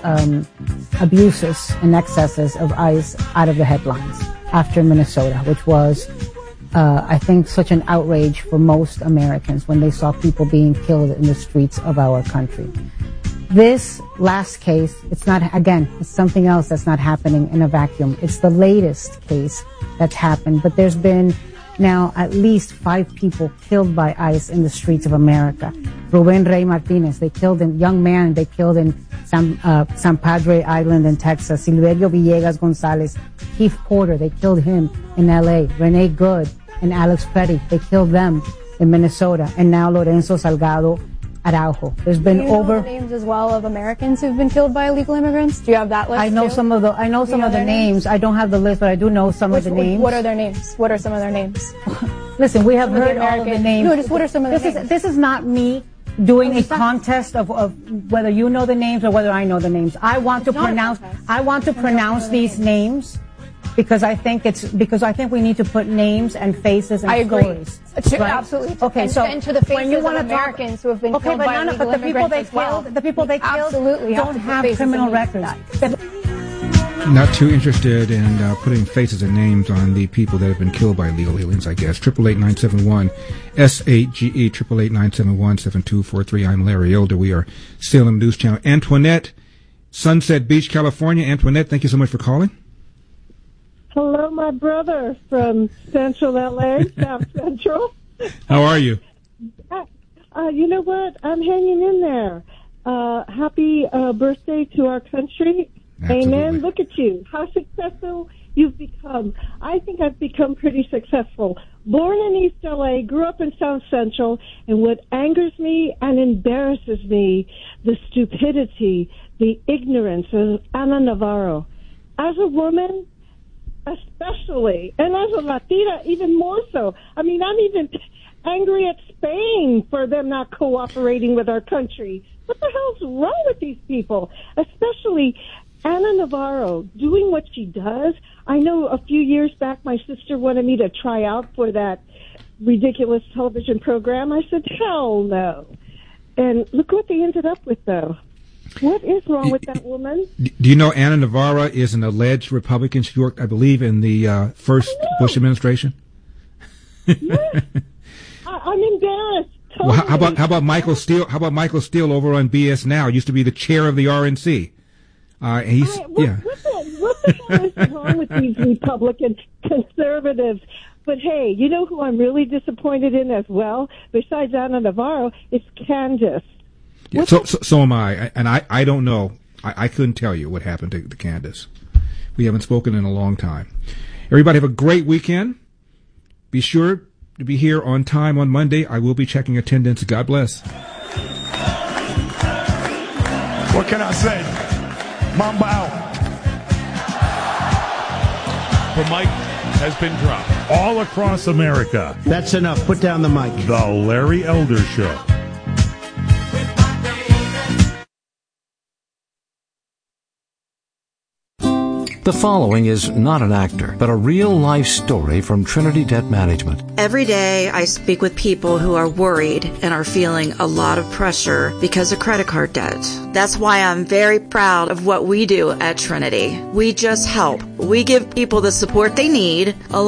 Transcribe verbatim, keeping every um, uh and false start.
um, abuses and excesses of ICE out of the headlines after Minnesota, which was, uh, I think, such an outrage for most Americans when they saw people being killed in the streets of our country. This last case, it's not, again, it's something else that's not happening in a vacuum. It's the latest case that's happened, but there's been now at least five people killed by ICE in the streets of America. Ruben Rey Martinez, they killed a young man, they killed in San, uh, San Padre Island in Texas. Silverio Villegas Gonzalez, Keith Porter, they killed him in L A. Renee Good and Alex Petty, they killed them in Minnesota. And now Lorenzo Salgado Araujo. There's been Do you know over the names as well of Americans who've been killed by illegal immigrants? Do you have that list? I know too? some of the. I know some know of the names? names? I don't have the list, but I do know some Which, of the names. What are their names? What are some of their names? Listen, we have Some of the heard all of the American- names. No, just what are some of the this names? Is, this is not me doing Oh, a it's not- contest of, of whether you know the names or whether I know the names. I want It's to not a pronounce. contest. I want to It's not pronounce the these names. Because I think it's because I think we need to put names and faces and I agree. stories. To- right? Absolutely. Okay, and, so and to the when faces you of wanna Americans talk, who have been okay, killed but by none, illegal but the people immigrants they as well. killed, the people they killed, absolutely have don't to put have faces criminal and names records. to that. Not too interested in uh, putting faces and names on the people that have been killed by illegal aliens, I guess. Triple eight nine seven one S eight G E triple eight nine seven one seven two four three. I'm Larry Elder. We are Salem News Channel. Antoinette, Sunset Beach, California. Antoinette, thank you so much for calling. Hello, my brother from Central L A, South Central. How are you? Uh, uh, you know what? I'm hanging in there. Uh, happy uh, birthday to our country. Absolutely. Amen. Look at you. How successful you've become. I think I've become pretty successful. Born in East L A, grew up in South Central, and what angers me and embarrasses me, the stupidity, the ignorance of Ana Navarro. As a woman, especially, and as a Latina, even more so. I mean, I'm even angry at Spain for them not cooperating with our country. What the hell's wrong with these people? Especially Ana Navarro doing what she does. I know a few years back my sister wanted me to try out for that ridiculous television program. I said, hell no. And look what they ended up with, though. What is wrong with that woman? Do you know Ana Navarro is an alleged Republican? She worked, I believe, in the uh, first Bush administration. Yes. I, I'm embarrassed. Totally. Well, how about how about Michael Steele? How about Michael Steele over on B S Now? Used to be the chair of the R N C. Uh, he's I, what, yeah. What the, what the hell is wrong with these Republican conservatives? But hey, you know who I'm really disappointed in as well, besides Ana Navarro, is Candace. Yeah, so, so so am I, and I, I don't know. I, I couldn't tell you what happened to, to Candace. We haven't spoken in a long time. Everybody have a great weekend. Be sure to be here on time on Monday. I will be checking attendance. God bless. What can I say? Mamba out. The mic has been dropped all across America. That's enough. Put down the mic. The Larry Elder Show. The following is not an actor, but a real-life story from Trinity Debt Management. Every day I speak with people who are worried and are feeling a lot of pressure because of credit card debt. That's why I'm very proud of what we do at Trinity. We just help. We give people the support they need, along